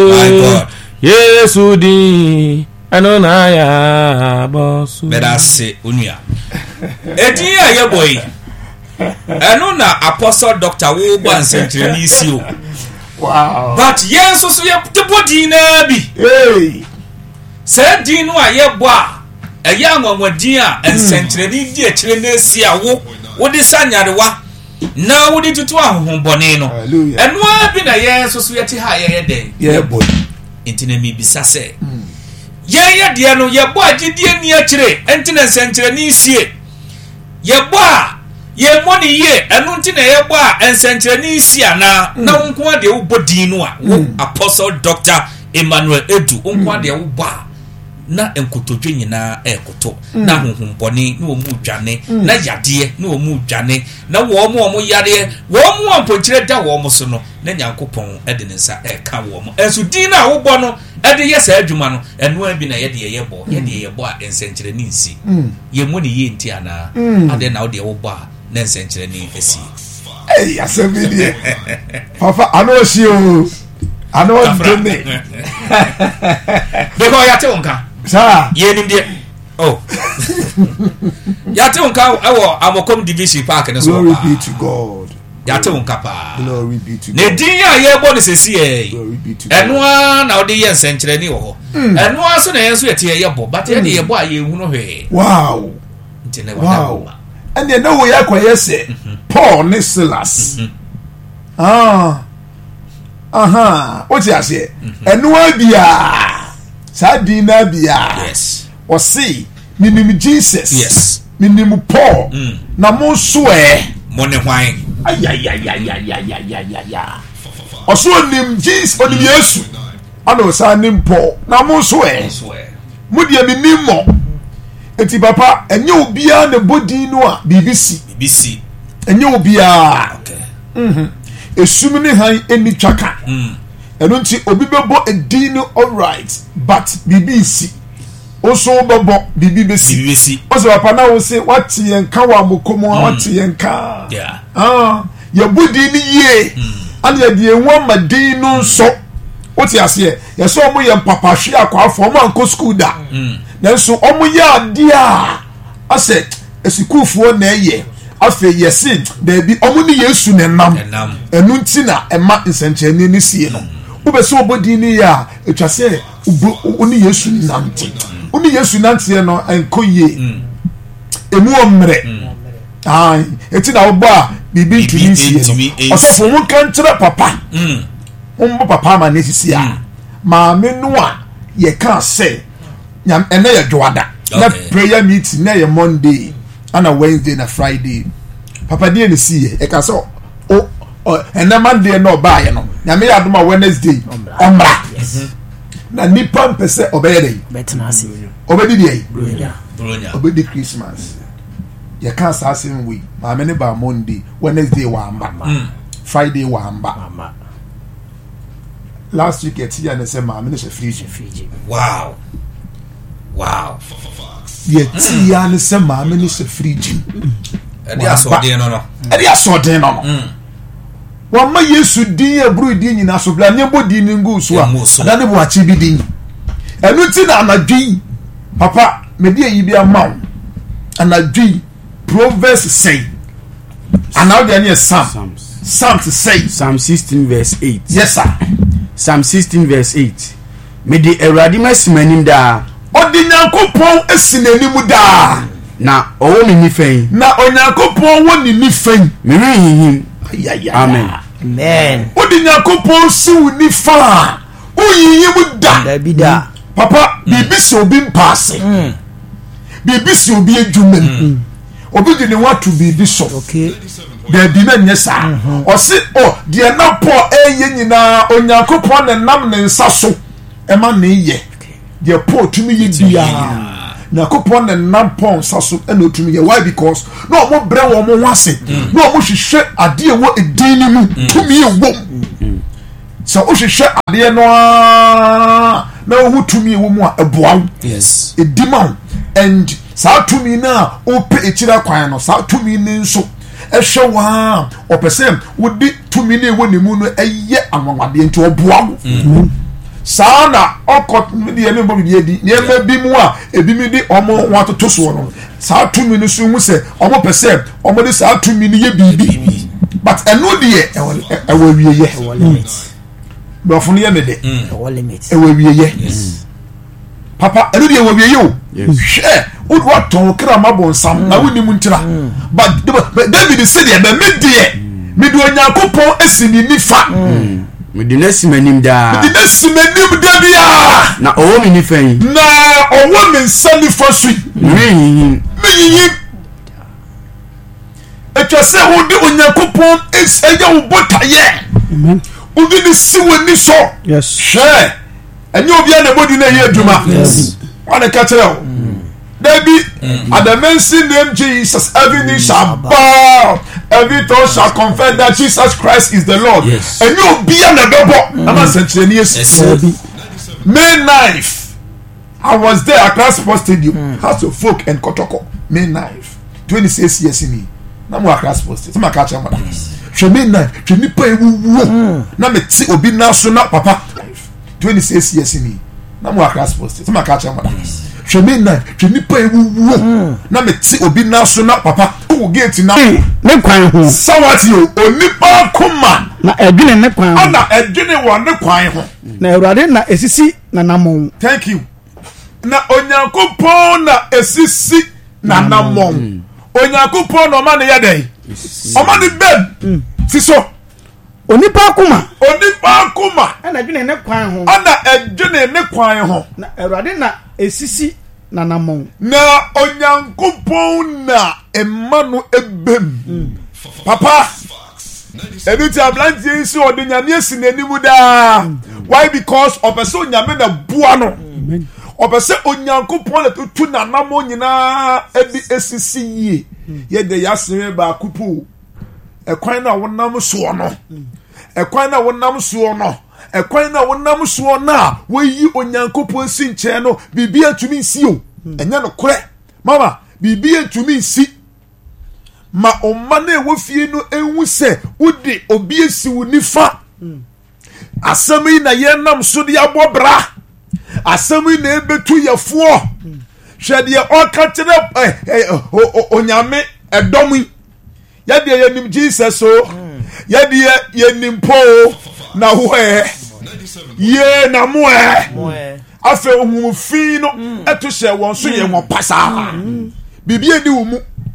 God. Yesu di anonaya bosu. Better say unia. Edia ye boy. Eno na Apostle Dr. Woban Century Isio. Wow. But yes, so ye the body na bi. Hey. Say din no aye boa. Eye anwanwadin a ensentreni di akire na sia wo de sanyarewa. Na wo de tutu ahohobone no. Eno abi na yes so ye ti ha ye den. Yeah boy. Intine mi bisa se. Ye de no ye boa gidie ni akire entine ensentreni sie. Ye boa ye money ye enu nti na ye boa ensentreni sia na nko ade wo bodin no a wo Apostle Dr. Emmanuel Edu nko ade wo boa na enkotodwe nyina ekoto na honhombone na wo mu dwane na yade na wo mu dwane na wo mo yade wo mu ampokire da wo mo so no na Nyankopon ede ne nsa eka wo mo enso din na wo bo no ede ye sa adwuma no enu abi na ye de ye bo a ensentreni nsi ye money ye nti ana ade na wo de wo bo a na ensentreni esi. Hey, asemi Papa, I know you. I know Dene. Because ya te wonka. Sir. Ye nim de. Oh. Ya te wonka awo Amokom Division Park na so. Glory be to God. Ya te wonka pa. Glory be to God. Ne din ya ye bo ne sesi e. Glory be to God. Eno na wo de ye ensentreni wo ho. Eno aso na ye so ye te ye bo, but ye de ye bo a ye hu no hwe. Wow. Ntene wa. And they know we are quite say Paul and Silas. What's I say? And no idea. Sadina bia. Yes. Or see, minimum Jesus. Yes. Minimum Paul. Namo swear. Money wine. Or so name Jesus on the Yesu. I know sa name Paul. Namo swear. Mudia minimo. Eti papa enye obia na body no a BBC enye obia esum ne han eni twaka eno nti obi bebo edin no alright but BBC oso bebo BBC oso papa na wo se wati yenka wa mokomo wati yenka ya body ni ye ane ya die won madin no so woti ase ye so mo ye papa hwe akwafo mo anko school da nanso omo ya ade a ase esikufuo na eye afa yesin da bi omo ni Yesu ne nam enu nti na ema nsencheni ni sie no wo be so obodi ni ya etwase oni Yesu nam ti oni Yesu nantie no enkoye emu omre eti na obo a bibi ntumi sie osofo won kan kire papa umbo papa ma ne sisi a ma me no a ye kan say nyam ene ye dwada na prayer meeting na ye Monday ana Wednesday na Friday papa die ne sie e ka so o ene Monday no ba ye no nyam ye adoma Wednesday omra na nipa mpese obeyede betanasi obedi die bronya obedi Christmas ye kan sa same week ma me ne ba Monday Wednesday wa amba Friday wa amba last week eti ya nese ma me ne Fiji. Wow. Yeti ya nese ma me ne Fiji. Edi asode no. Wa ma Yesu din ya bru din nyina so bla ne bodi ni ngu so a da ne bo achi bi din. Enu ti na anadwi papa me de yi bi amaw. Anadwi Proverbs say. Anaw de ne Psalm say Psalm 16 verse 8. Yes sir. Psalm 16 verse 8. Me de Eradi masimanim da. Odi Nyankopon esinanim da. Na owo mi nifen. Na Onyankopon wo ni nifen. Me hihim. Amen. Amen. Odi Nyankopon si wo nifa. Uyiyim da. Da bi da. Papa, bibi si obi mpase. Bibi si obi adwumam. Obi de ne watu bibi so. Okay. Da bi na nyesa. O si de na po eye nyina Onyankopon ne nam ne nsa so. Ema ne ye. De po tumi ye bia. Na kopon ne nam po nsa so e na tumi ye. Why? Because no mo bre wo mo wase. No mo hwehwe ade e wo edin ni mu. Tumi ye wo. So o hwehwe ade no na wo tumi ye wo mu a eboa. Yes. Edima and sa tumi na o pe ekira kwan no sa tumi ni nso ehwe wa opese wo di tumi ni wo ne mu no eye anwawade nti oboa wo Sana okot de me bo bi edi ne ma bi mu a ebi mi de omo ho atoto so no saa tumi no so hu se omo pese omo de saa tumi ni ye bibi but eno de e wiye ye do fun ye me de e wiye ye papa eno de e wiye ye o hwe would what to kra mabon sam na woni mu ntira but David said e be me de me do Onyankopon asini nifa me di nesi manim da bia na owo mi ni fan na owo mi nsani fasui me etwa se wo de Onyankopon eseya wo botaye amen udi ni siwe ni so yes hwe enye obi na bodi na ye adwuma yes wana ka tere o David at the mention name Jesus every knee shall bow every tongue shall confess that Jesus Christ is the Lord and you be an adobo I'm century May 9th I was there at Accra Sports Stadium House of Folk and Kotoko May 9th 26 years in na mo Accra Sports Stadium ma ka cha mada she May 9th she nipa ewu na me ti obi na so na papa 26 years in na mo Accra Sports Stadium ma ka cha mada Shemina, Chenipa ewu na me ti obi na so na papa wo gate na ne kwan ho sawati o onipa kuma na edwene ne kwan ho na edwene wo ne kwan ho na Awurade na esisi na namon thank you na Onyankopon na esisi na namon Onyankopon no ma ne yadai o ma ne bed siso onipa kuma ana edwene ne kwan ho na Awurade na esisi na namon na Onyankopon na emanu ebem papa enuti ablantie isi odonyame esi nanimu da why because opeso nyame na bua no opese Onyankopon na tutu na namon nyina ebi esisi yie ye de yasere ba kupu ekwan na wonam so no ekwan na wonam so na weyi Onyankopon si nche no bibia atumi nsi o enya no kore mama bibia atumi nsi ma omma na ewofie no enwu se udi obi esi wunifa asemi na yenam so de abobra asemi na ebetu yefo hwede oka kire onyame edomu yade yenim Jesus o yade yenim po na hoe ye na moe afa ohun fi no eto hye won so ye won pasa bibie ni wo mu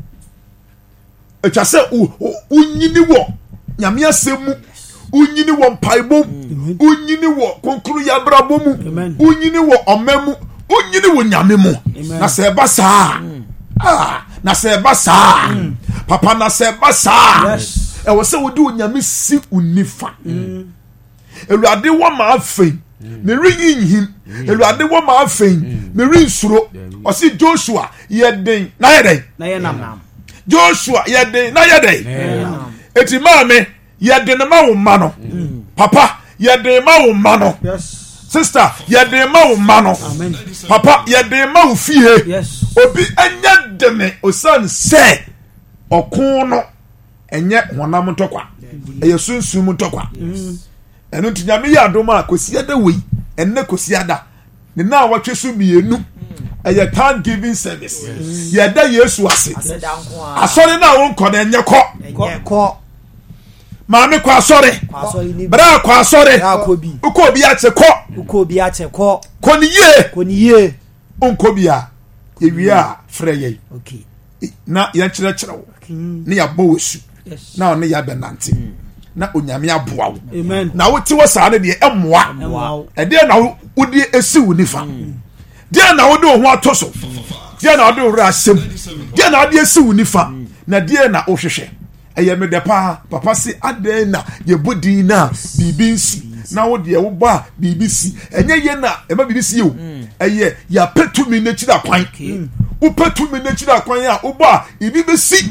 etwa se unyini wo nyame asemu unyini wo mpaibom unyini wo konkuru ya brabom unyini wo omemu unyini wo nyame mu na se ba saa na se ba saa papa na se ba saa e wo se wo di onyame si unifa Ewurade wo ma afein me rinyin Ewurade wo ma afein me rin suro o si Joshua yeden na yeden Joshua yeden na yeden eti maame yeden ma wo ma no papa yeden ma wo ma no sister yeden ma wo ma no papa yeden ma wo fie obi anya deme osan se okun no enye honam ntokwa eye sunsun ntokwa enu tinyame ya adoma kosiada wei enne kosiada ne na watwe so mienu eye thanksgiving service ye da Yesu ase asore na won ko na enye ko maame kwa asore bra kwa asore uko bi ache ko koniye onko bia ewia freye okay na ya kyerɛ wo ne ya bɔ wesu na one ya benante na onyame aboa wo amen na wo te wo saa ne de emoa de na wo de esi wo nifa de na wo de ho atoso de na wo de wo asem de na wo de esi wo nifa na de na wo hwehwɛ eye me de papa si ade na ye bodi na bibinsi na wo de wo ba bibisi enye ye na e ma bibisi o eye ya petumi na chira kwan upetumi na chira kwan a wo ba ibi besi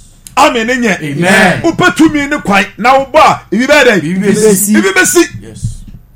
amen nye amen upetumi ne kwan na wo ba ibi be dey ibi besi